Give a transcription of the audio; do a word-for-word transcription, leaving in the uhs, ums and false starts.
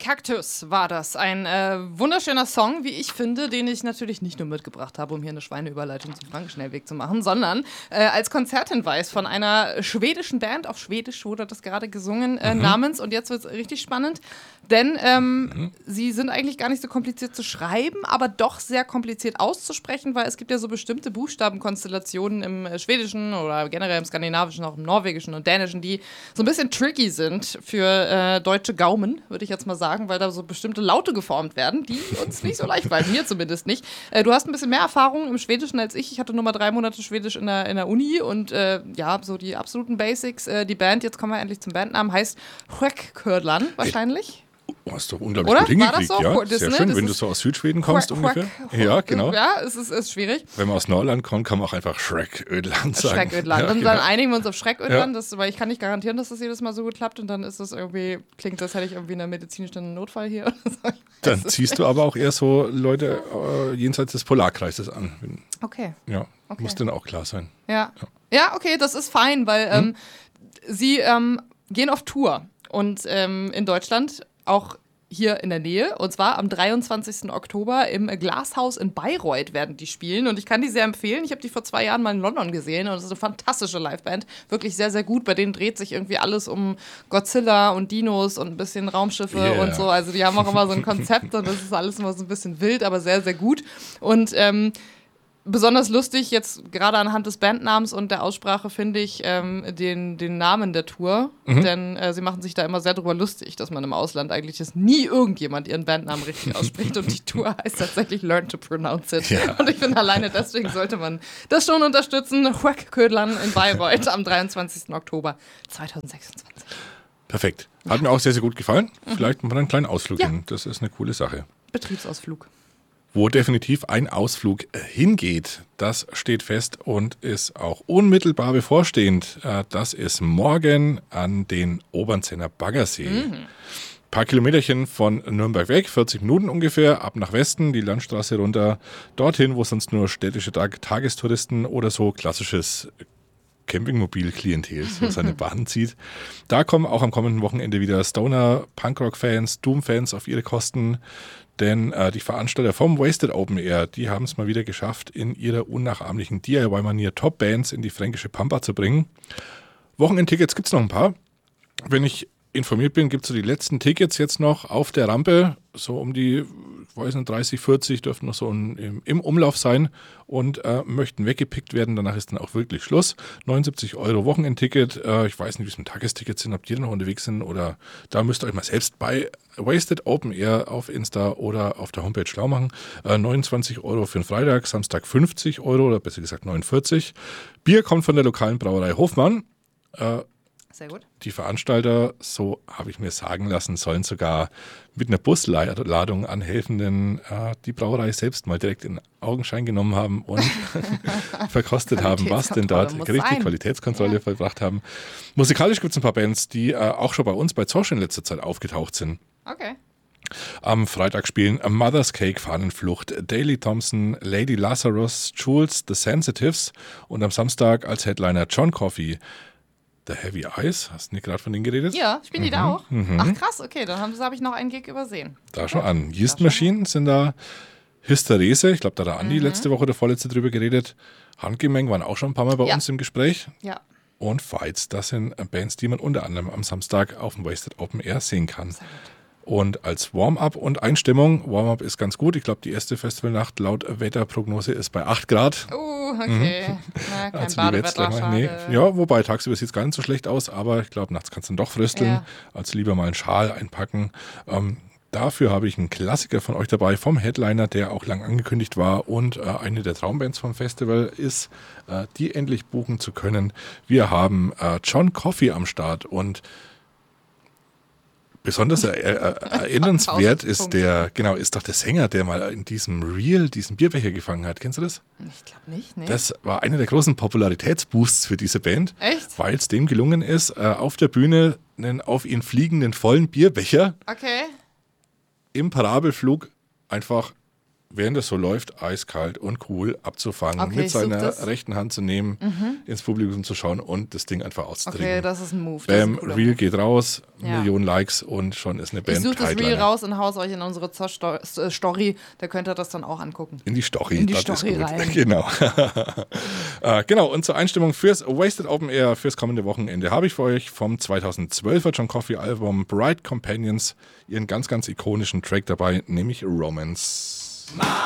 Cactus war das. Ein äh, wunderschöner Song, wie ich finde, den ich natürlich nicht nur mitgebracht habe, um hier eine Schweineüberleitung zum Frankenschnellweg zu machen, sondern äh, als Konzerthinweis von einer schwedischen Band, auf Schwedisch wurde das gerade gesungen, äh, mhm. namens, und jetzt wird es richtig spannend, denn ähm, mhm. sie sind eigentlich gar nicht so kompliziert zu schreiben, aber doch sehr kompliziert auszusprechen, weil es gibt ja so bestimmte Buchstabenkonstellationen im äh, Schwedischen oder generell im Skandinavischen, auch im Norwegischen und Dänischen, die so ein bisschen tricky sind für äh, deutsche Gaumen, würde ich jetzt mal sagen, weil da so bestimmte Laute geformt werden, die uns nicht so leicht fallen, mir zumindest nicht. Äh, du hast ein bisschen mehr Erfahrung im Schwedischen als ich. Ich hatte nur mal drei Monate Schwedisch in der, in der Uni und äh, ja, so die absoluten Basics. Äh, die Band, jetzt kommen wir endlich zum Bandnamen, heißt Hräckkördlan wahrscheinlich. Du hast doch unglaublich Oder? gut hingekriegt, War das so? ja. Das, Sehr ne? schön, Das wenn du so aus Südschweden kommst Quack, ungefähr. Quack, Ja, genau. Ja, es ist, ist schwierig. Wenn man aus Norrland kommt, kann man auch einfach Schrägödland sagen. Schrägödland. Ja, und genau. dann einigen wir uns auf Schrägödland, Ja. das, weil ich kann nicht garantieren, dass das jedes Mal so gut klappt, und dann ist das irgendwie, klingt das, hätte ich irgendwie einen medizinischen Notfall hier. Dann ziehst du aber auch eher so Leute äh, jenseits des Polarkreises an. Okay. Ja, okay. muss dann auch klar sein. Ja, ja. ja okay, das ist fein, weil hm? ähm, sie ähm, gehen auf Tour und ähm, in Deutschland auch hier in der Nähe, und zwar am dreiundzwanzigsten Oktober im Glashaus in Bayreuth werden die spielen, und ich kann die sehr empfehlen. Ich habe die vor zwei Jahren mal in London gesehen und es ist eine fantastische Liveband, wirklich sehr, sehr gut. Bei denen dreht sich irgendwie alles um Godzilla und Dinos und ein bisschen Raumschiffe yeah. und so, also die haben auch immer so ein Konzept und das ist alles immer so ein bisschen wild, aber sehr, sehr gut. Und ähm, besonders lustig, jetzt gerade anhand des Bandnamens und der Aussprache, finde ich ähm, den, den Namen der Tour. Mhm. Denn äh, sie machen sich da immer sehr drüber lustig, dass man im Ausland eigentlich ist, nie irgendjemand ihren Bandnamen richtig ausspricht. Und die Tour heißt tatsächlich Learn to Pronounce It. Ja. Und ich finde, alleine deswegen sollte man das schon unterstützen. Hräckkördlan in Bayreuth am dreiundzwanzigsten Oktober zweitausendsechsundzwanzig. Perfekt. Hat mir auch sehr, sehr gut gefallen. Mhm. Vielleicht mal einen kleinen Ausflug ja. hin. Das ist eine coole Sache. Betriebsausflug. Wo definitiv ein Ausflug hingeht, das steht fest und ist auch unmittelbar bevorstehend. Das ist morgen an den Obernzenner Baggersee. Mhm. Ein paar Kilometerchen von Nürnberg weg, vierzig Minuten ungefähr, ab nach Westen, die Landstraße runter, dorthin, wo sonst nur städtische Tag- Tagestouristen oder so klassisches Campingmobil-Klientel so seine Bahn zieht. Da kommen auch am kommenden Wochenende wieder Stoner, Punkrock-Fans, Doom-Fans auf ihre Kosten. Denn äh, die Veranstalter vom Wasted Open Air, die haben es mal wieder geschafft, in ihrer unnachahmlichen D I Y-Manier Top-Bands in die fränkische Pampa zu bringen. Wochenendtickets gibt es noch ein paar. Wenn ich informiert bin, gibt es so die letzten Tickets jetzt noch auf der Rampe. So um die, ich weiß nicht, dreißig, vierzig dürften noch so im, im Umlauf sein und äh, möchten weggepickt werden. Danach ist dann auch wirklich Schluss. neunundsiebzig Euro Wochenendticket. Äh, ich weiß nicht, wie es mit Tagestickets sind, ob die noch unterwegs sind, oder da müsst ihr euch mal selbst bei Wasted Open Air auf Insta oder auf der Homepage schlau machen. Äh, neunundzwanzig Euro für den Freitag, Samstag fünfzig Euro oder besser gesagt neunundvierzig. Bier kommt von der lokalen Brauerei Hofmann. Äh, Sehr gut. Die Veranstalter, so habe ich mir sagen lassen, sollen sogar mit einer Busladung an Helfenden äh, die Brauerei selbst mal direkt in Augenschein genommen haben und verkostet haben, was denn dort richtig Qualitätskontrolle ja. vollbracht haben. Musikalisch gibt es ein paar Bands, die äh, auch schon bei uns bei Zosch in letzter Zeit aufgetaucht sind. Okay. Am Freitag spielen A Mother's Cake, Fahnenflucht, Daley Thompson, Lady Lazarus, Jules, The Sensitives und am Samstag als Headliner John Coffey. The Heavy Eyes, hast du nicht gerade von denen geredet? Ja, spielen die mhm. da auch? Mhm. Ach krass, okay, dann habe hab ich noch einen Gig übersehen. Da okay. schon an. Yeast Machine sind da, Hysterese, ich glaube, da hat der Andi mhm. letzte Woche oder vorletzte drüber geredet. Handgemeng waren auch schon ein paar Mal bei ja. uns im Gespräch. Ja. Und Fights, das sind Bands, die man unter anderem am Samstag auf dem Wasted Open Air sehen kann. Sehr gut. Und als Warm-up und Einstimmung, Warm-up ist ganz gut. Ich glaube, die erste Festivalnacht laut Wetterprognose ist bei acht Grad. Oh, okay. Mhm. Na, kein also Badewetter, mal, nee. Ja, wobei tagsüber sieht es gar nicht so schlecht aus, aber ich glaube, nachts kannst du dann doch frösteln. Ja. Also lieber mal einen Schal einpacken. Ähm, dafür habe ich einen Klassiker von euch dabei, vom Headliner, der auch lang angekündigt war und äh, eine der Traumbands vom Festival ist, äh, die endlich buchen zu können. Wir haben äh, John Coffey am Start und besonders er, er, erinnernswert ist der, genau, ist doch der Sänger, der mal in diesem Reel diesen Bierbecher gefangen hat. Kennst du das? Ich glaube nicht, ne? Das war einer der großen Popularitätsboosts für diese Band. Echt? Weil es dem gelungen ist, auf der Bühne einen auf ihn fliegenden vollen Bierbecher okay. im Parabelflug einfach während es so läuft, eiskalt und cool abzufangen, Okay, mit ich such seiner das. rechten Hand zu nehmen, Mhm. ins Publikum zu schauen und das Ding einfach Okay, auszutrinken. das ist ein Move. Das ist ein Bam, cooler Reel Move. geht raus, Ja. Millionen Likes und schon ist eine Ich Band suche das Reel Tightliner. raus und haus euch in unsere Zoll-Story. Da könnt ihr das dann auch angucken. In die Story. In die das Story ist gut. rein. Genau. äh, genau, und zur Einstimmung fürs Wasted Open Air fürs kommende Wochenende habe ich für euch vom zweitausendzwölfer John Coffey Album Bright Companions ihren ganz, ganz ikonischen Track dabei, nämlich Romance.